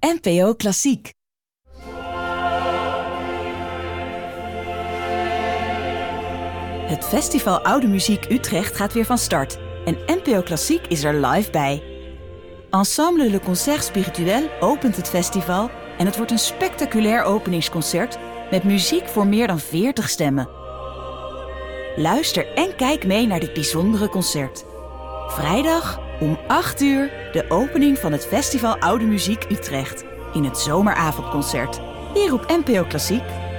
NPO Klassiek. Het Festival Oude Muziek Utrecht gaat weer van start. En NPO Klassiek is er live bij. Ensemble Le Concert Spirituel opent het festival en het wordt een spectaculair openingsconcert met muziek voor meer dan 40 stemmen. Luister en kijk mee naar dit bijzondere concert. Vrijdag om 8 uur de opening van het Festival Oude Muziek Utrecht in het zomeravondconcert. Hier op NPO Klassiek.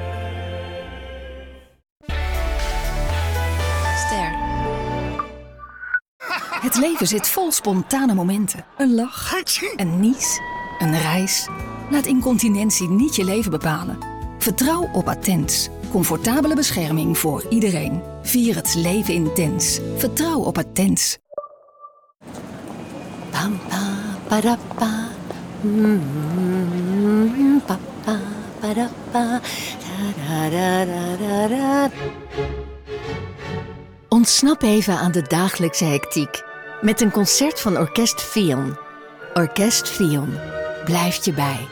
Het leven zit vol spontane momenten. Een lach, een nies, een reis. Laat incontinentie niet je leven bepalen. Vertrouw op Attens. Comfortabele bescherming voor iedereen. Vier het leven intens. Vertrouw op Attens. Pam, pa, para, pa. Pa, pa, para, pa. Da, da, da, da, da. Ontsnap even aan de dagelijkse hectiek met een concert van Orkest Fion. Orkest Fion blijft je bij.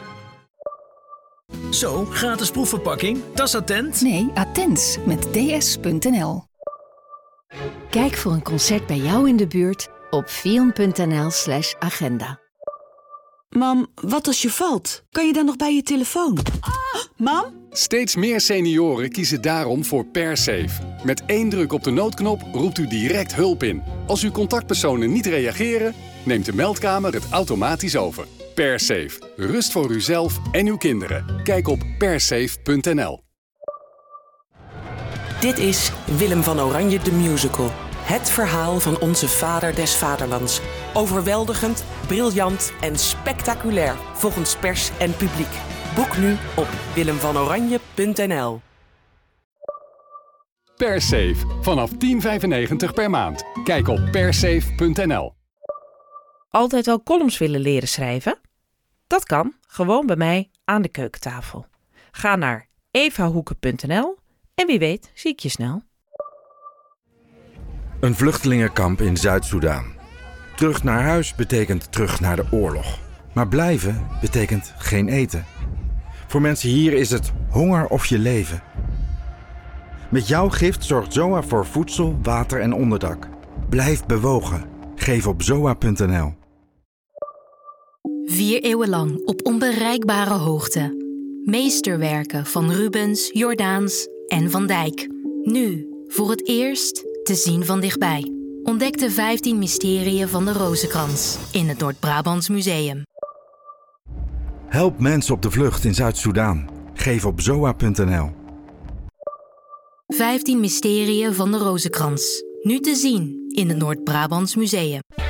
Zo, gratis proefverpakking. Dat is Attent? Nee, Attens met ds.nl. Kijk voor een concert bij jou in de buurt op fion.nl/agenda. Mam, wat als je valt? Kan je dan nog bij je telefoon? Mam? Steeds meer senioren kiezen daarom voor PerSafe. Met 1 druk op de noodknop roept u direct hulp in. Als uw contactpersonen niet reageren, neemt de meldkamer het automatisch over. PerSafe. Rust voor uzelf en uw kinderen. Kijk op persafe.nl. Dit is Willem van Oranje de Musical. Het verhaal van onze vader des vaderlands. Overweldigend, briljant en spectaculair volgens pers en publiek. Boek nu op willemvanoranje.nl. PerSafe. Vanaf €10,95 per maand. Kijk op persafe.nl. Altijd al columns willen leren schrijven? Dat kan, gewoon bij mij aan de keukentafel. Ga naar evahoeken.nl en wie weet zie ik je snel. Een vluchtelingenkamp in Zuid-Soedan. Terug naar huis betekent terug naar de oorlog. Maar blijven betekent geen eten. Voor mensen hier is het honger of je leven. Met jouw gift zorgt ZOA voor voedsel, water en onderdak. Blijf bewogen. Geef op zoa.nl. 4 eeuwen lang op onbereikbare hoogte. Meesterwerken van Rubens, Jordaens en Van Dijk. Nu, voor het eerst, te zien van dichtbij. Ontdek de 15 mysterieën van de Rozenkrans in het Noord-Brabants Museum. Help mensen op de vlucht in Zuid-Soedan. Geef op zoa.nl. 15 mysterieën van de Rozenkrans. Nu te zien in het Noord-Brabants Museum.